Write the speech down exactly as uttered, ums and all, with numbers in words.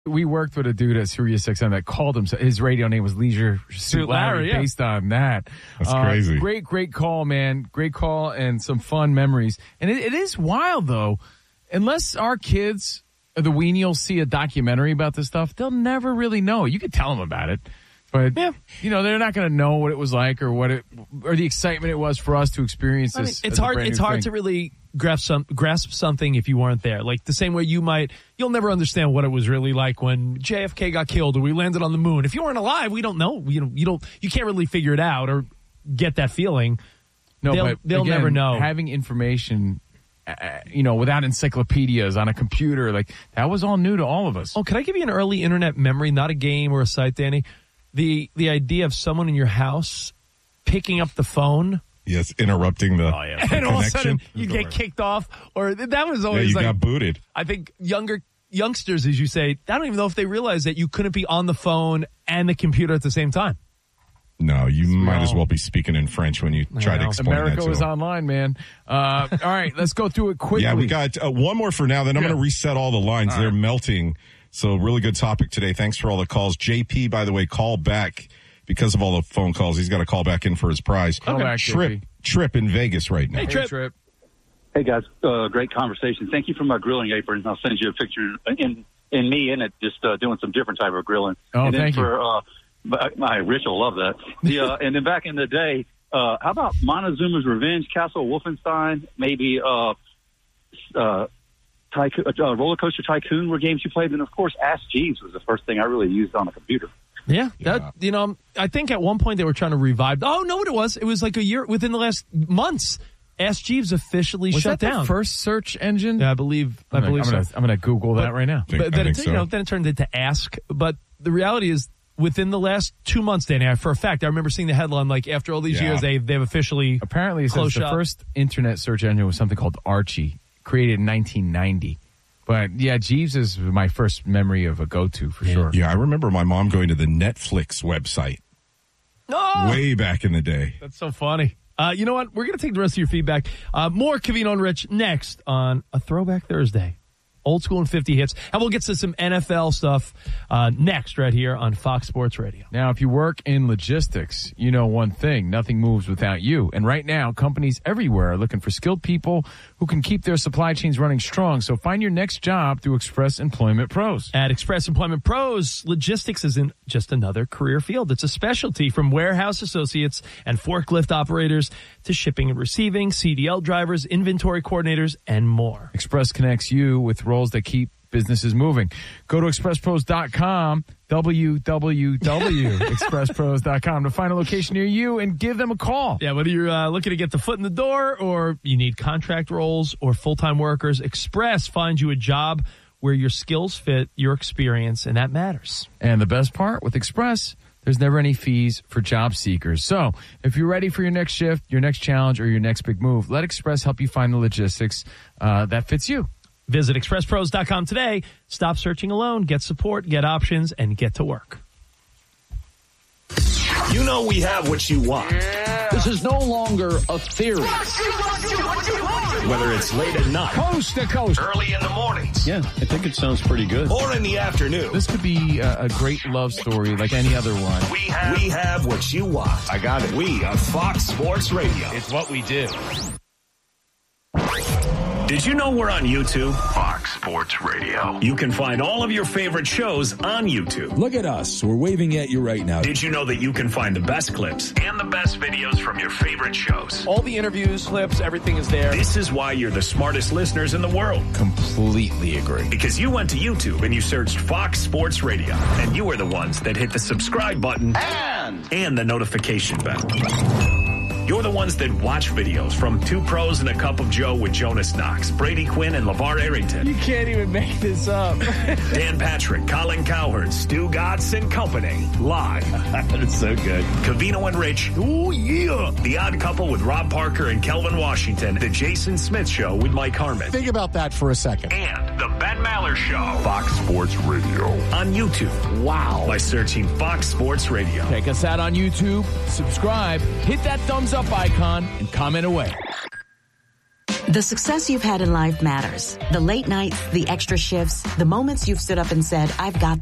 We worked with a dude at Sirius X M that called him. His radio name was Leisure Suit Larry, yeah. based on that. That's uh, crazy. Great, great call, man. Great call and some fun memories. And it, it is wild, though. Unless our kids, or the weenials, see a documentary about this stuff, they'll never really know. You could tell them about it. But, yeah. you know, they're not going to know what it was like or what it, or the excitement it was for us to experience this. I mean, it's hard. It's hard thing. to really grasp some grasp something if you weren't there. Like the same way you might, you'll never understand what it was really like when J F K got killed or we landed on the moon. If you weren't alive, we don't know. You know, you don't, you can't really figure it out or get that feeling. No, they'll, but they'll again, never know. Having information, uh, you know, without encyclopedias on a computer, like that was all new to all of us. Oh, can I give you an early internet memory, not a game or a site, Danny? The the idea of someone in your house picking up the phone. Yes, interrupting the, oh, yeah. the and all of a connection. sudden you get kicked off, or that was Yeah, always you like, got booted. I think younger youngsters, as you say, I don't even know if they realize that you couldn't be on the phone and the computer at the same time. No, you It's might wrong. as well be speaking in French when you try to explain America that to was them. online, man. Uh, all right, let's go through it quickly. Yeah, we got uh, one more for now. Then I'm Yeah. going to reset all the lines. All They're right. melting. So really good topic today. Thanks for all the calls. J P, by the way, call back because of all the phone calls. He's got to call back in for his prize. Call back, Trip, J P. Trip in Vegas right now. Hey, Hey, Trip. Trip. Hey guys, uh, great conversation. Thank you for my grilling apron. I'll send you a picture in in me in it, just uh, doing some different type of grilling. Oh, and then thank you. for, Uh, my, my Rich will love that. The uh, and then back in the day, uh, how about Montezuma's Revenge, Castle Wolfenstein, maybe uh, uh, Tycoon, uh, Roller Coaster Tycoon were games you played, and of course, Ask Jeeves was the first thing I really used on a computer. Yeah, Yeah. that you know, I think at one point they were trying to revive. Oh no, what it was? It was like a year within the last months. Ask Jeeves officially Was shut that down. the first search engine? Yeah, I believe. I I'm gonna, believe I'm gonna, so. I'm gonna Google that But- right now. Think- But I then think it, so. you know, then it turned into Ask. But the reality is, within the last two months, Danny, I- for a fact, I remember seeing the headline like after all these Yeah. years, they they've officially Apparently, it says closed the shop. first internet search engine was something called Archie, created in nineteen ninety. But yeah, Jeeves is my first memory of a go-to for sure. Yeah, I remember my mom going to the Netflix website No, way back in the day. that's so funny. Uh, you know what? We're going to take the rest of your feedback. Uh, more Covino and Rich next on a Throwback Thursday. Old School and fifty hits. And we'll get to some N F L stuff uh, next right here on Fox Sports Radio. Now, if you work in logistics, you know one thing, nothing moves without you. And right now, companies everywhere are looking for skilled people who can keep their supply chains running strong. So find your next job through Express Employment Pros. At Express Employment Pros, logistics isn't just another career field. It's a specialty from warehouse associates and forklift operators to shipping and receiving, C D L drivers, inventory coordinators, and more. Express connects you with roles that keep businesses moving. Go to express pros dot com, w w w dot express pros dot com to find a location near you and give them a call. Yeah, whether you're uh, looking to get the foot in the door or you need contract roles or full-time workers, Express finds you a job where your skills fit your experience, and that matters. And the best part with Express, there's never any fees for job seekers. So if you're ready for your next shift, your next challenge, or your next big move, let Express help you find the logistics uh, that fits you. Visit express pros dot com today. Stop searching alone. Get support, get options, and get to work. You know we have what you want. This is no longer a theory. Whether it's late at night, Coast to coast. early in the mornings, Yeah, I think it sounds pretty good. or in the afternoon. This could be a, a great love story like any other one. We have, we have what you want. I got it. We are Fox Sports Radio. It's what we do. Did you know we're on YouTube? Fox Sports Radio. You can find all of your favorite shows on YouTube. Look at us. We're waving at you right now. Did you know that you can find the best clips and the best videos from your favorite shows? All the interviews, clips, everything is there. This is why you're the smartest listeners in the world. Completely agree. Because you went to YouTube and you searched Fox Sports Radio, and you were the ones that hit the subscribe button And and the notification bell. You're the ones that watch videos from Two Pros and a Cup of Joe with Jonas Knox, Brady Quinn, and LeVar Arrington. You can't even make this up. Dan Patrick, Colin Cowherd, Stu Gatz and Company. Live. It's so good. Covino and Rich. Oh, yeah. The Odd Couple with Rob Parker and Kelvin Washington. The Jason Smith Show with Mike Harmon. Think about that for a second. And The Ben Maller Show. Fox Sports Radio. On YouTube. Wow. By searching Fox Sports Radio. Check us out on YouTube. Subscribe. Hit that thumbs up icon and comment away. The success you've had in life matters. The late nights, the extra shifts, the moments you've stood up and said, I've got